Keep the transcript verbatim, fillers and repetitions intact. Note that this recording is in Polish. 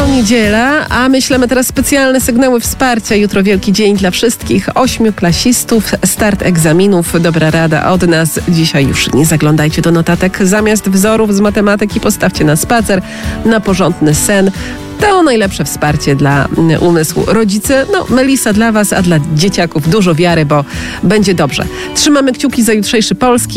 niedziela, a myślimy teraz specjalne sygnały wsparcia. Jutro wielki dzień dla wszystkich ośmioklasistów. Start egzaminów. Dobra rada od nas. Dzisiaj już nie zaglądajcie do notatek. Zamiast wzorów z matematyki postawcie na spacer, na porządny sen. To najlepsze wsparcie dla umysłu. Rodzice, no Melisa dla was, a dla dzieciaków dużo wiary, bo będzie dobrze. Trzymamy kciuki za jutrzejszy Polski.